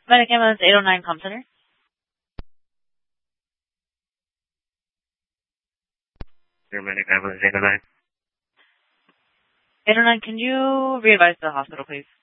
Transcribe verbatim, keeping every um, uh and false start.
Medic Ambulance eight oh nine Com Center. Your Medic Ambulance eight oh nine. eight oh nine, can you re-advise the hospital, please?